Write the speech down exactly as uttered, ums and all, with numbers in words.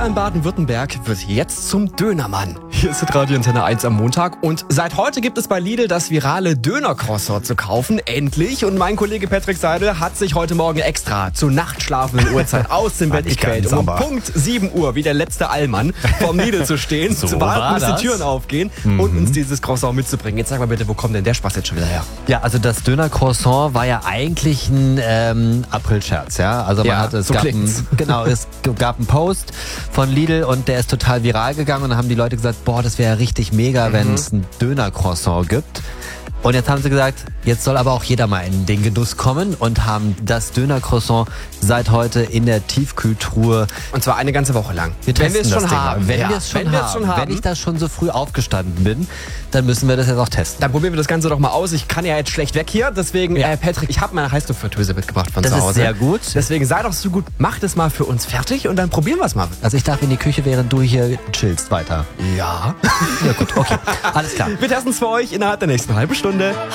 Jeder in Baden-Württemberg wird jetzt zum Dönermann. Hier ist das Radio Antenne eins am Montag und seit heute gibt es bei Lidl das virale Döner-Croissant zu kaufen. Endlich. Und mein Kollege Patrick Seidel hat sich heute Morgen extra zur nachtschlafenden Uhrzeit aus dem Bett gequält, um um Punkt sieben Uhr wie der letzte Allmann vorm Lidl zu stehen, So zu warten, bis war die Türen das. aufgehen und uns dieses Croissant mitzubringen. Jetzt sag mal bitte, wo kommt denn der Spaß jetzt schon wieder her? Ja, also das Döner-Croissant war ja eigentlich ein ähm, April-Scherz, ja. Also man Ja, hat, es so gab klingt's. ein, genau, es gab einen Post von Lidl und der ist total viral gegangen und dann haben die Leute gesagt, boah, das wäre richtig mega, Mhm. wenn es ein Döner-Croissant gibt. Und jetzt haben sie gesagt, jetzt soll aber auch jeder mal in den Genuss kommen und haben das Döner-Croissant seit heute in der Tiefkühltruhe. Und zwar eine ganze Woche lang. Wir wenn wir testen es das schon Ding haben. mal. Wenn Ja, wir es schon, wenn wir es haben. schon haben. Wenn ich da schon so früh aufgestanden bin, dann müssen wir das jetzt auch testen. Dann probieren wir das Ganze doch mal aus. Ich kann ja jetzt schlecht weg hier. Deswegen, Ja. äh, Patrick, ich habe meine Heißluftfritteuse mitgebracht von Das zu ist Hause. sehr gut. Deswegen sei doch so gut, mach das mal für uns fertig und dann probieren wir es mal. Also ich darf in die Küche, während du hier chillst, weiter. Ja. Ja gut, okay. Alles klar. Wir testen es für euch innerhalb der nächsten halben Stunde.